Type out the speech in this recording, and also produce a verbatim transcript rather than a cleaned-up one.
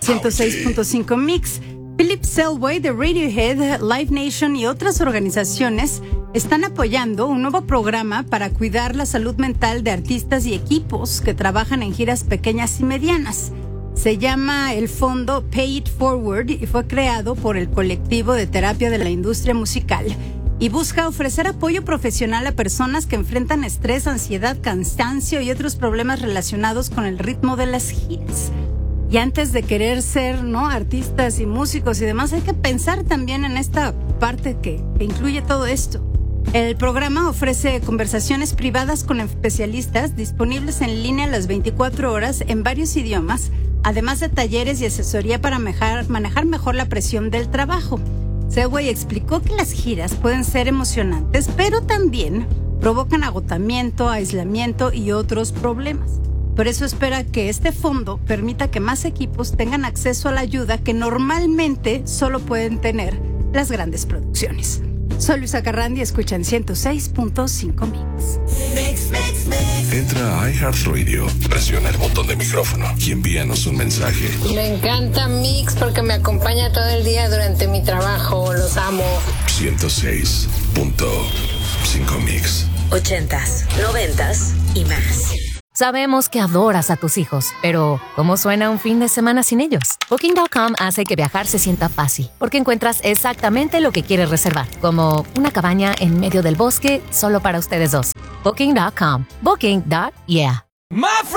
ciento seis punto cinco Mix. Philip Selway de Radiohead, Live Nation y otras organizaciones están apoyando un nuevo programa para cuidar la salud mental de artistas y equipos que trabajan en giras pequeñas y medianas. Se llama el fondo Pay It Forward y fue creado por el colectivo de terapia de la industria musical y busca ofrecer apoyo profesional a personas que enfrentan estrés, ansiedad, cansancio y otros problemas relacionados con el ritmo de las giras. Y antes de querer ser, ¿no?, artistas y músicos y demás, hay que pensar también en esta parte que, que incluye todo esto. El programa ofrece conversaciones privadas con especialistas disponibles en línea las veinticuatro horas en varios idiomas, además de talleres y asesoría para manejar, manejar mejor la presión del trabajo. Selway explicó que las giras pueden ser emocionantes, pero también provocan agotamiento, aislamiento y otros problemas. Por eso espera que este fondo permita que más equipos tengan acceso a la ayuda que normalmente solo pueden tener las grandes producciones. Soy Luisa Carrandi, escuchan ciento seis punto cinco Mix. Mix, mix, mix. Entra a iHeartRadio, presiona el botón de micrófono y envíanos un mensaje. Me encanta Mix porque me acompaña todo el día durante mi trabajo. Los amo. ciento seis punto cinco Mix. Ochentas, noventas y más. Sabemos que adoras a tus hijos, pero ¿cómo suena un fin de semana sin ellos? Booking punto com hace que viajar se sienta fácil, porque encuentras exactamente lo que quieres reservar, como una cabaña en medio del bosque solo para ustedes dos. Booking punto com. Booking. Yeah. My